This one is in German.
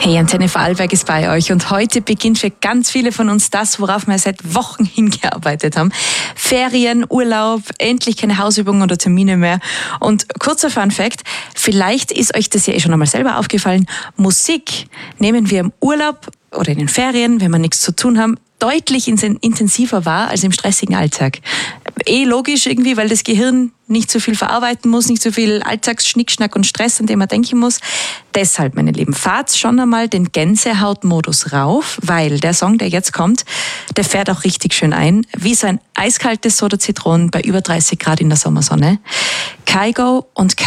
Hey, Antenne Vorarlberg ist bei euch und heute beginnt für ganz viele von uns das, worauf wir seit Wochen hingearbeitet haben. Ferien, Urlaub, endlich keine Hausübungen oder Termine mehr. Und kurzer Fun Fact, vielleicht ist euch das ja schon einmal selber aufgefallen, Musik nehmen wir im Urlaub oder in den Ferien, wenn wir nichts zu tun haben, deutlich intensiver wahr als im stressigen Alltag. Logisch irgendwie, weil das Gehirn nicht so viel verarbeiten muss, nicht so viel Alltagsschnickschnack und Stress, an den man denken muss. Deshalb, meine Lieben, fahrt schon einmal den Gänsehautmodus rauf, weil der Song, der jetzt kommt, der fährt auch richtig schön ein, wie so ein eiskaltes Soda Zitronen bei über 30 Grad in der Sommersonne. Kygo und